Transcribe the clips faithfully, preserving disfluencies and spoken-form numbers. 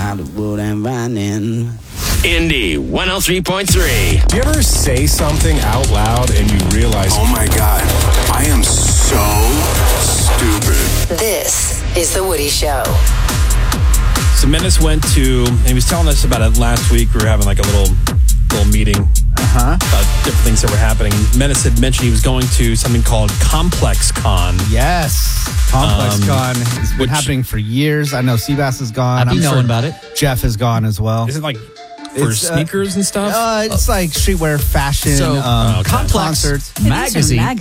Hollywood and Vining. Indy one oh three point three. Do you ever say something out loud and you realize, oh my God, I am so stupid? This is The Woody Show. So Menace went to, and he was telling us about it last week. We were having like a little little meeting uh-huh. about different things that were happening. Menace had mentioned he was going to something called Complex Con. Yes. Complex Um, Con has been which- happening for years. I know Seabass is gone. I've been I'm knowing sure about it. Jeff is gone as well. Is it like for It's, uh, sneakers and stuff? Uh, it's like streetwear, fashion, So, um, Oh, okay. Complex concerts. magazine. magazine.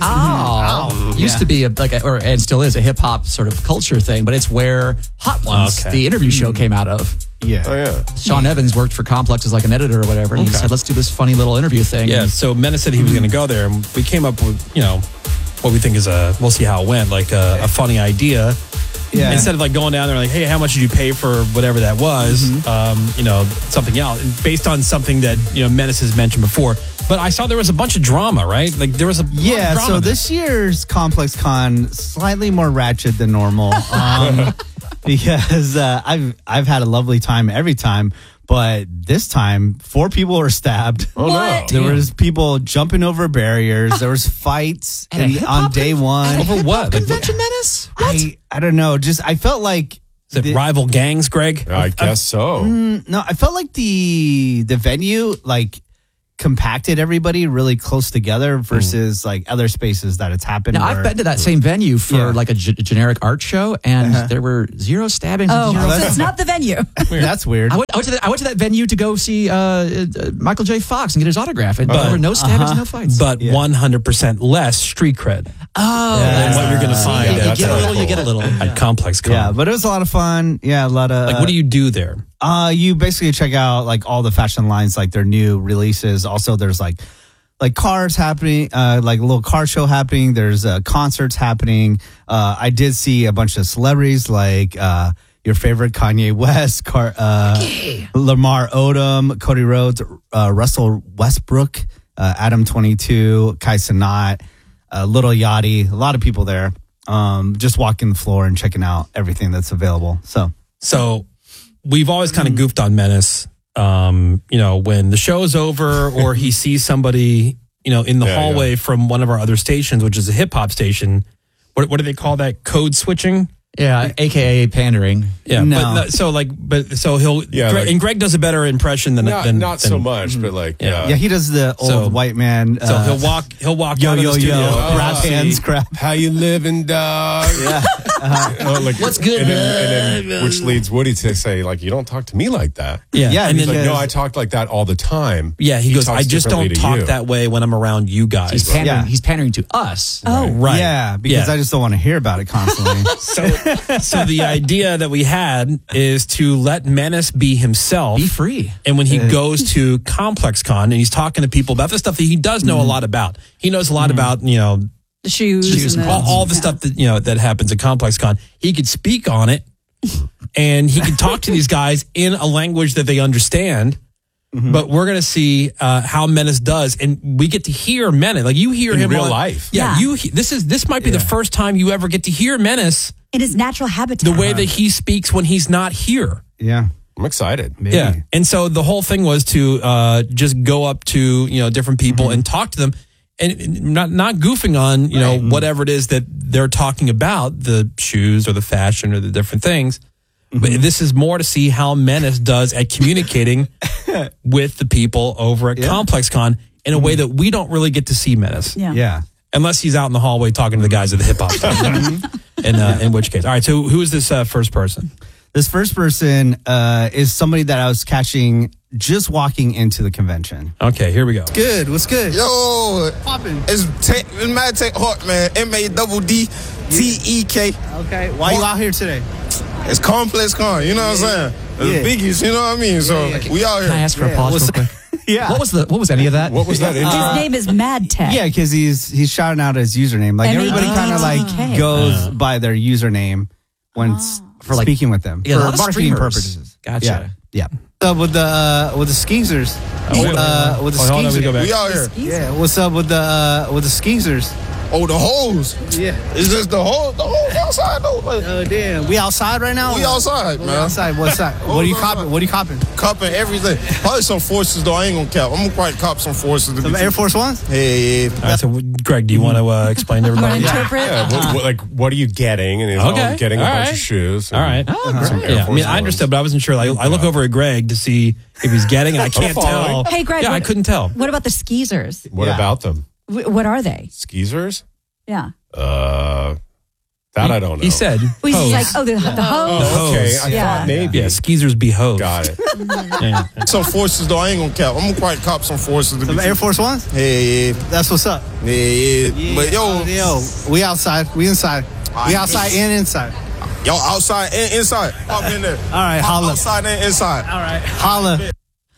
Oh, used Yeah. to be a, like, a, or and still is a hip hop sort of culture thing, but it's where Hot Ones, Okay. the interview show, came out of. Yeah. oh yeah. Sean Evans worked for Complex as like an editor or whatever, and he Okay. said, "Let's do this funny little interview thing." Yeah, so Menace said he was going to go there, and we came up with, you know, what we think is a, we'll see how it went, like a, a funny idea. Yeah. Instead of like going down there like, hey, how much did you pay for whatever that was? Mm-hmm. Um, you know, something else based on something that, you know, Menace has mentioned before. But I saw there was a bunch of drama, right? Like there was a lot of Yeah, drama so there. this year's Complex Con slightly more ratchet than normal, um, because uh, I've I've had a lovely time every time, but this time four people were stabbed. Oh no. There was people jumping over barriers. There was fights At a in- hip-hop on day con- one. at a Over hip-hop what? Like, Convention Menace? What? I I don't know. Just I felt like Is it the- rival gangs, Greg? I guess so. no, I felt like the the venue like compacted everybody really close together versus like other spaces that it's happened. Now, I've where- been to that same venue for Yeah. like a g- generic art show, and there were zero stabbings. and Oh, zero so it's not the venue. That's weird. I went, I went to that. I went to that venue to go see uh, uh, Michael J. Fox and get his autograph, and there were no stabbings, no fights. But Yeah. one hundred percent less street cred oh, than what you're going to find you, at, get a uh, little, you get a little. at Complex Con. Yeah, but it was a lot of fun. Yeah, a lot of. Like, what do you do there? Uh, you basically check out like all the fashion lines, like their new releases. Also, there's like like cars happening, uh, like a little car show happening. There's uh, concerts happening. Uh, I did see a bunch of celebrities like uh, your favorite Kanye West, Car- uh, Lamar Odom, Cody Rhodes, uh, Russell Westbrook, uh, Adam twenty-two, Kai Cenat, uh, Little Yachty. A lot of people there. Um, just walking the floor and checking out everything that's available. So. So we've always kind of goofed on Menace. Um, you know, when the show's over or he sees somebody, you know, in the Yeah, hallway yeah. from one of our other stations, which is a hip hop station. What, what do they call that? Code switching? Yeah, A K A pandering. Yeah. No. But no- so like, but so he'll, Yeah, Greg, like- and Greg does a better impression than, Not, than not than- so much, but like, Yeah. yeah. Yeah, he does the old So- white man. So uh, he'll walk, he'll walk yo out of yo the studio. yo, Oh, grab see. hands, grab. How you living, dog? Yeah, Oh, like, What's good, And then, and then, which leads Woody to say, like, you don't talk to me like that. Yeah. Yeah, And He's then, like, because- no, I talk like that all the time. yeah, he, goes, talks I just don't differently to talk you." that way when I'm around you guys. He's pandering. Yeah. He's pandering to us. Oh, Right. yeah, because Yeah. I just don't want to hear about it constantly. So, so the idea that we had is to let Menace be himself. Be free. And when he goes to Complex Con and he's talking to people about the stuff that he does know a lot about, he knows a lot about, you know, the shoes, Shoes and and the, all, all the yeah. stuff that, you know, that happens at Complex Con. He could speak on it and he could talk to these guys in a language that they understand. But we're going to see uh, how Menace does. And we get to hear Menace. Like you hear In him real on- life. Yeah. Yeah. You, he- this is, this might be the first time you ever get to hear Menace in his natural habitat. the way that he speaks when he's not here. yeah, I'm excited. maybe. Yeah. And so the whole thing was to uh, just go up to, you know, different people Mm-hmm. and talk to them and not not goofing on, you know, whatever it is that they're talking about, the shoes or the fashion or the different things. Mm-hmm. But this is more to see how Menace does at communicating with the people over at Yeah. Complex Con in a way that we don't really get to see Menace. Yeah. yeah. Unless he's out in the hallway talking to the guys at the hip hop station. in, uh, in which case. All right. So who is this uh, first person? This first person uh, is somebody that I was catching just walking into the convention. Okay. Here we go. Good. What's good? Yo, Popping. it's tech, it's Mad Tech Hawk, man. M A double D T E K. Okay. Why you out here today? It's Complex Con, you know what I'm saying? It's Yeah. biggies, you know what I mean? So yeah. we out Can I here. ask for a Yeah, pause what's- real quick? Yeah. What was the? What was any of that? What was that intro? His name is Mad Tech. Yeah, because he's he's shouting out his username. Like M A D everybody kind of like T K. goes by their username when s- For, like- speaking with them Yeah, a for lot of marketing streamers. purposes. Gotcha. Yeah, yeah. Uh, with the uh, with the skeezers. Oh, wait, uh, with the oh, hold on, we skeezers. go back. We out here. Yeah, what's up with the uh, with the skeezers? Oh, the holes. Yeah. It's just the hole. The holes outside though. Like, Oh damn. We outside right now? we outside, We man. outside. What's that? What are you copping? What are you copping? Copping everything. Probably some forces though. I ain't gonna cap. I'm gonna probably cop some forces. To Some be Air Force Ones? Hey, yeah. All right, so Greg, do you want to uh, explain to everybody? Interpret. Yeah, what, what, like, what are you getting? And he's Okay. oh, I'm getting a All bunch right. of shoes. All right. and some Air Yeah, I Force mean, I Ones. understood, but I wasn't sure. Like, I look over at Greg to see if he's getting, and I can't following. tell. Hey, Greg. Yeah, I what- couldn't tell. What about the skeezers? What Yeah. about them? W- What are they? Skeezers? Yeah. Uh, that I don't know. He said, We hose. like, oh, the, the hose. Oh, okay. hose. I Yeah. thought maybe. Yeah, skeezers be hosed. Got it. Yeah. Some forces though. I ain't gonna cap. I'm gonna probably cop some forces. To Some be Air Force Ones? Hey, yeah. That's what's up. Yeah, yeah. But yo, yo, we outside. We inside. We outside and inside. y'all outside and inside. Pop in there. All right, Pop holla. outside and inside. All right. Holla.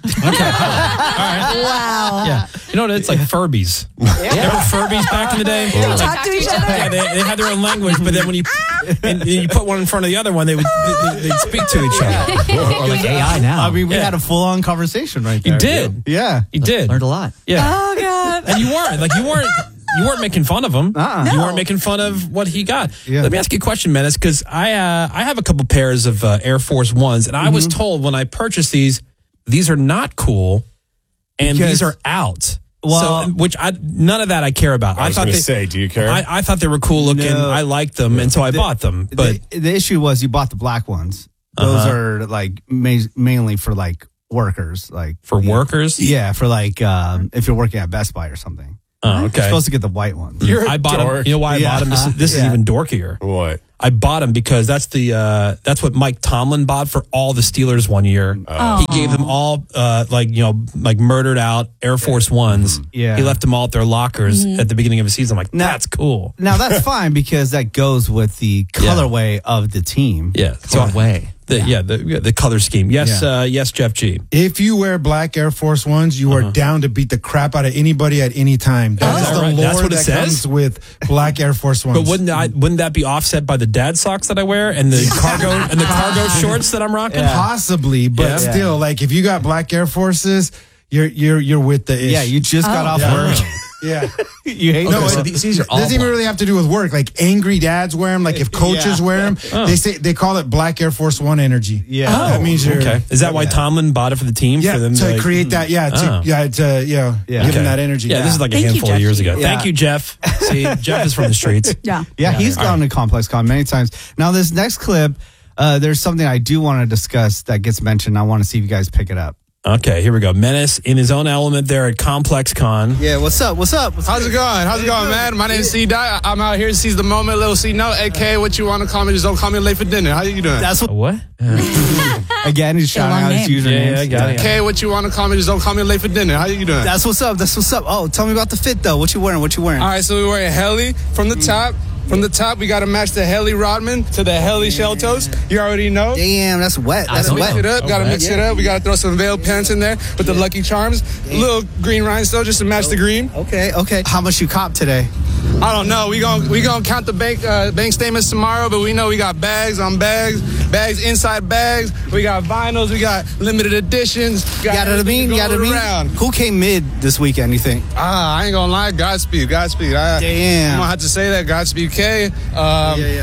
Wow. Yeah. You know what? It's like Furbies. Remember Furbies back in the day? They Like, talk to each other. yeah, they, they had their own language, but then when you and you put one in front of the other one, they would they, they'd speak to each other. Or, or like A I now. I mean, we Yeah. had a full-on conversation right You there. did. Yeah. You did. Learned a lot. Yeah. Oh, God. And you weren't like you weren't you weren't making fun of him. Uh-uh. You No. weren't making fun of what he got. Yeah. Let me ask you a question, Menace, because I uh, I have a couple pairs of uh, Air Force Ones, and I was Mm-hmm. told when I purchased these, these are not cool, and Because- these are out. Well- so, which I none of that I care about. I was thought going to they, say, do you care? I, I thought they were cool looking. No. I liked them, and so I bought them. But the, the issue was you bought the black ones. Those Uh-huh. are like ma- mainly for like workers, like for yeah. workers, Yeah, for like um, if you're working at Best Buy or something. oh, You're okay. supposed to get the white ones. You're a I bought them. dork. You know why I Yeah. bought them? This, is- this is Yeah. even dorkier. What? I bought him because that's the uh, that's what Mike Tomlin bought for all the Steelers one year. He gave them all uh, like you know like murdered out Air Force Ones. Yeah. He left them all at their lockers at the beginning of the season. I'm like, Now- that's cool. Now that's fine because that goes with the colorway of the team. Yeah. So way. The, yeah. The yeah, the color scheme. Yes. Yeah. Uh, yes. Jeff G. If you wear black Air Force Ones, you are down to beat the crap out of anybody at any time. That's Uh-huh. is that the right? lore That's what it that says? comes with black Air Force Ones. But wouldn't I wouldn't that be offset by the dad socks that I wear and the cargo and the cargo shorts that I'm rocking? Possibly, but Yeah. still, like if you got black Air Forces, you're you're you're with the ish. Yeah, you just got Oh. off Yeah. work. yeah. You hate No, those. so it, these- these are all doesn't even black. really have to do with work. Like angry dads wear them. Like if coaches Yeah. wear them, they say they call it black Air Force One energy. Yeah. that means you're Okay. Is that why Tomlin bought it for the team? Yeah, for them to like- create that. Yeah, to, Oh. yeah, to you know, Yeah. give them Okay. that energy. Yeah, this is like a Thank you, handful of Jeff. years ago. Yeah. Thank you, Jeff. See, Jeff is from the streets. Yeah. Yeah, he's gone to Complex Con many times. Now, this next clip, uh, there's something I do want to discuss that gets mentioned. I want to see if you guys pick it up. Okay, here we go. Menace in his own element there at Complex Con. Yeah, what's up? What's up? What's How's it going? How's it going, man? My name's C Dot. I'm out here to seize the moment. Little C Note, A K, what you want to call me? Just don't call me late for dinner. How you doing? That's what, What? again, he's shouting long out his name. usernames. Yeah, yeah, I got it. Okay, what you want to call me? Just don't call me late for dinner. How you doing? That's what's up. That's what's up. Oh, tell me about the fit, though. What you wearing? What you wearing? All right, so we're wearing Heli from the top. From the top, we got to match the Heli Rodman to the Heli Shell Toes. You already know. Damn, that's wet. That's don't Mix wet. it up. Got to mix it up. We got to throw some veil pants in there with the Lucky Charms. A little green rhinestone just to match the green. Okay, okay. How much you cop today? I don't know. We gon' we gonna count the bank uh, bank statements tomorrow, but we know we got bags on bags, bags inside bags. We got vinyls. We got limited editions. You got what I mean? You got what I mean? around. Who came mid this weekend, you think? Ah, I ain't gonna lie. Godspeed, Godspeed. I, Damn. I'm gonna have to say that. Godspeed K. Um, yeah.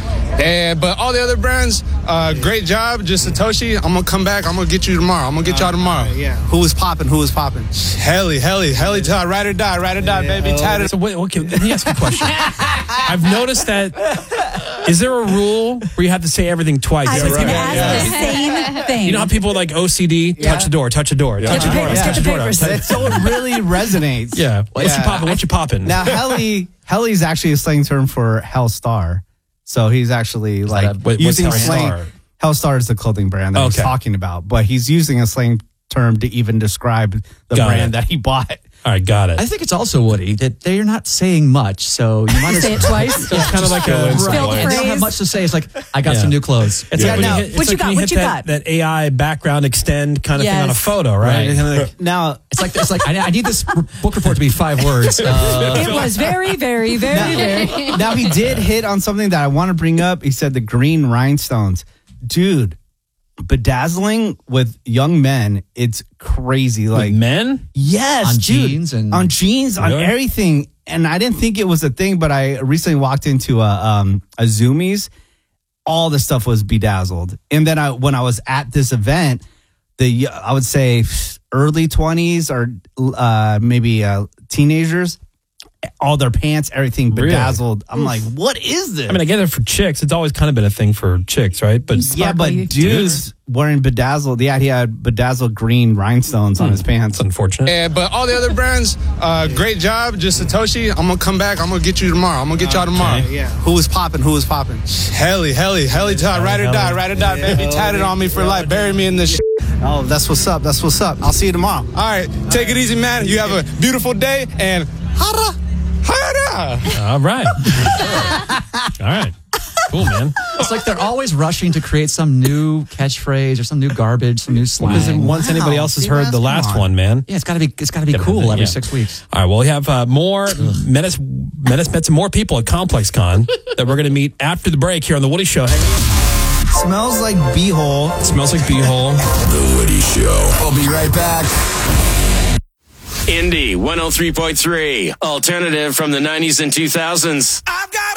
And but all the other brands, uh, great job. Just Satoshi. I'm gonna come back. I'm gonna get you tomorrow. I'm gonna get y'all tomorrow. Yeah. Who was popping? Who was popping? Heli, heli, heli. Tie, ride or die, ride or die, baby. Tie So wait, okay, let me ask you a question. I've noticed that. Is there a rule where you have to say everything twice? I It's was like going to people- ask the same thing. You know how people like O C D? Touch the door, touch the door, touch the the door, papers, touch get the the door. papers. touch- That so it really resonates. Yeah. What's Yeah. you popping? What you popping? Now, heli, heli is actually a slang term for Hellstar. So he's actually like that- what- what's using Hellstar? slang. Hellstar is the clothing brand that he's Okay. talking about, but he's using a slang term to even describe the Got brand it. that he bought. All right, got it. I think it's also, Woody, that they're not saying much, so you might as Say it twice. So it's kind of like a. Fill the And they don't have phrase. much to say. It's like, I got Yeah. some new clothes. It's Yeah, like when now- you hit, it's What you like got? when you What hit you that, got? that A I background extend kind of thing on a Yes. photo, right? Right. It's kinda like- Now, It's like, it's like I, I need this book report to be five words. Uh, It was very, very, very, very. now he did hit on something that I want to bring up. He said the green rhinestones. Dude, bedazzling with young men, it's crazy. Like With men? Yes, On dude. jeans and- on jeans, on Really? everything. And I didn't think it was a thing, but I recently walked into a um a Zoomies. All the stuff was bedazzled. And then I when I was at this event, the I would say early twenties or uh maybe uh teenagers, all their pants, everything Really? bedazzled. I'm like, what is this? I mean, I get it for chicks. It's always kind of been a thing for chicks, right? But yeah, but Sparkly. dudes wearing bedazzled. Yeah, he had bedazzled green rhinestones on his pants. it's unfortunate. Yeah, but all the other brands, uh, great job. Just Satoshi, I'm gonna come back. I'm gonna get you tomorrow. I'm gonna get y'all tomorrow. Yeah. Who was popping? Who was popping? Helly, helly, helly, tie, ride or die, ride or die, baby. Tatted on me for life. Bury me in this shit. Oh, that's what's up. That's what's up. I'll see you tomorrow. All right, take it easy, man. You have a beautiful day and hara, hara. All right. All right. Cool, man. It's like they're always rushing to create some new catchpridge or some new garbage, some new slang. Because once anybody else has See, heard that's- the come last on. one, man. yeah, it's got to be it's got to be Gotta cool have it, every yeah. six weeks. All right, well, we have uh, more Menace, Menace met some more people at Complex Con that we're going to meet after the break here on The Woody Show. Smells like beehole. It smells like beehole. The Woody Show. I'll be right back. Indy one oh three point three. Alternative from the nineties and two thousands. I've got